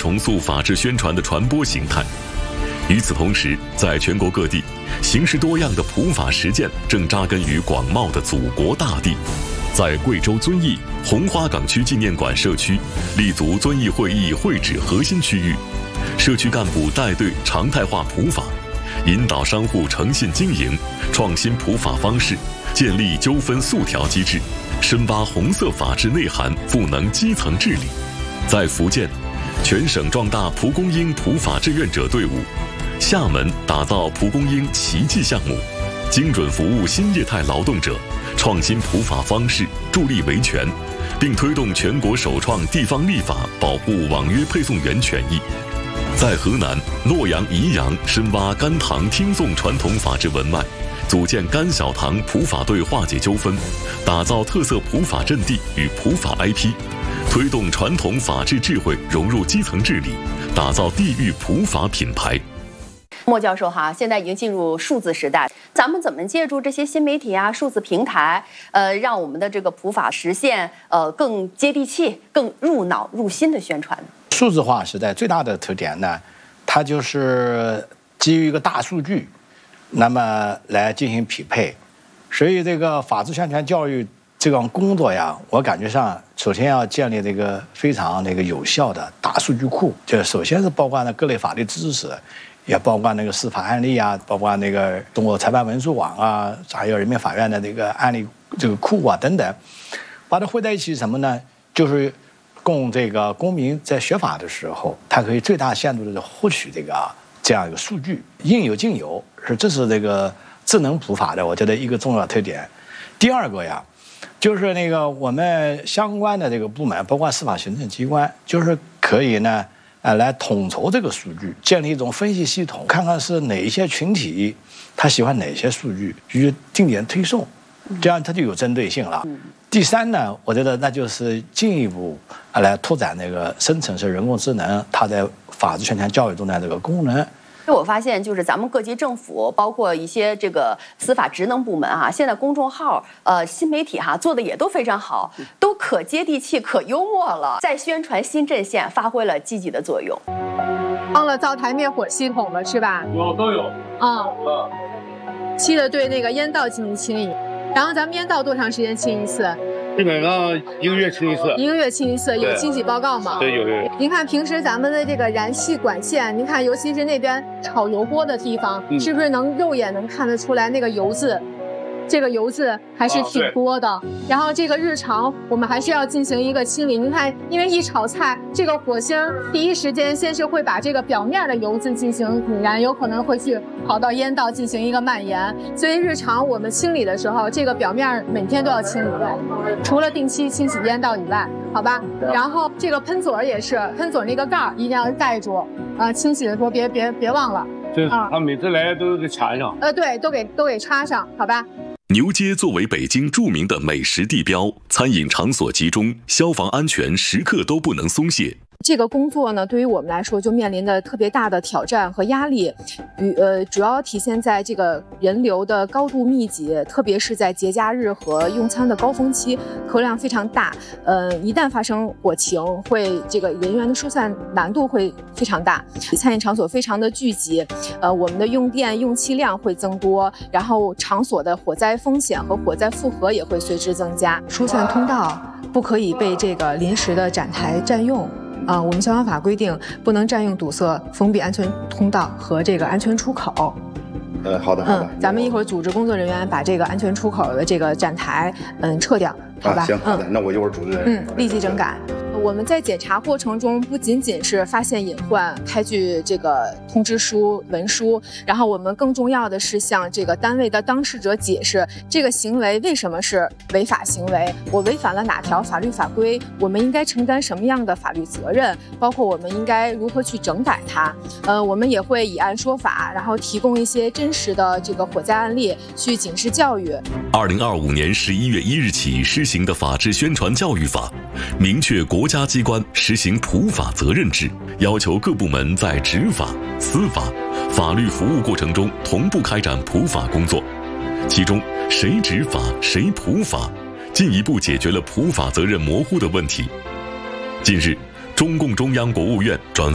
重塑法治宣传的传播形态。与此同时，在全国各地，形式多样的普法实践正扎根于广袤的祖国大地。在贵州遵义红花岗区纪念馆社区，立足遵义会议会址核心区域，社区干部带队常态化普法，引导商户诚信经营，创新普法方式，建立纠纷速调机制，深挖红色法治内涵，赋能基层治理。在福建，全省壮大蒲公英普法志愿者队伍；厦门打造蒲公英奇迹项目，精准服务新业态劳动者，创新普法方式，助力维权，并推动全国首创地方立法保护网约配送员权益。在河南洛阳、宜阳深挖甘棠听讼传统法治文脉，组建甘小棠普法队化解纠纷，打造特色普法阵地与普法 IP， 推动传统法治智慧融入基层治理，打造地域普法品牌。 莫教授哈，现在已经进入数字时代，咱们怎么借助这些新媒体啊、数字平台，让我们的这个普法实现更接地气、更入脑入心的宣传？ 数字化时代最大的特点呢，它就是基于一个大数据，那么来进行匹配。所以这个法治宣传教育这种工作呀，我感觉上首先要建立这个非常有效的大数据库，就首先是包括各类法律知识。也包括司法案例啊，包括中国裁判文书网啊，还有人民法院的案例库啊等等，把它汇在一起什么呢？就是供公民在学法的时候，他可以最大限度的获取这样一个数据，应有尽有，这是智能普法的我觉得一个重要特点。第二个呀，就是我们相关的部门，包括司法行政机关，就是可以呢。来统筹这个数据，建立一种分析系统，看看是哪一些群体他喜欢哪些数据，就定点推送，这样它就有针对性了。第三呢，我觉得那就是进一步来拓展生成式人工智能它在法治宣传教育中的功能。 我发现，就是咱们各级政府，包括一些司法职能部门啊，现在公众号、新媒体做的也都非常好，都可接地气、可幽默了，在宣传新阵线发挥了积极的作用。 装了灶台灭火系统了是吧？ 都有。 期的对烟道进行清理，然后咱们烟道多长时间清一次？ 基本上1个月清一次。1 个月清一次，有清洗报告吗？ 对，有。 您看平时咱们的燃气管线，您看尤其是那边炒油锅的地方，是不是肉眼能看得出来油渍？这个油渍还是挺多的。然后日常我们还是要进行一个清理。您看，因为一炒菜，火星第一时间先是会把表面的油渍进行引燃，有可能会跑到烟道进行一个蔓延。所以日常我们清理的时候，表面每天都要清理，除了定期清洗烟道以外，好吧？然后喷嘴也是，喷嘴盖儿一定要盖住，清洗的时候别忘了。 他每次来都给插上。 对，都给插上，好吧？ 牛街作为北京著名的美食地标，餐饮场所集中，消防安全时刻都不能松懈。 这个工作呢，对于我们来说就面临的特别大的挑战和压力，主要体现在人流的高度密集，特别是在节假日和用餐的高峰期，客量非常大。一旦发生火情，会人员的疏散难度会非常大，餐饮场所非常的聚集，我们的用电用气量会增多，然后场所的火灾风险和火灾负荷也会随之增加。疏散通道不可以被临时的展台占用。我们消防法规定不能占用堵塞封闭安全通道和安全出口。 好的。 咱们一会儿组织工作人员把安全出口的展台撤掉，好吧？ 行，好的，那我一会儿组织立即整改。我们在检查过程中不仅仅是发现隐患，开具通知书、文书，然后我们更重要的是向单位的当事者解释这个行为为什么是违法行为，我违反了哪条法律法规，我们应该承担什么样的法律责任，包括我们应该如何去整改它。我们也会以案说法，然后提供一些真实的火灾案例去警示教育。 2025年11月1日起施行的法治宣传教育法，明确国家机关实行普法责任制，要求各部门在执法、司法、法律服务过程中同步开展普法工作。其中，谁执法谁普法，进一步解决了普法责任模糊的问题。近日，中共中央、国务院转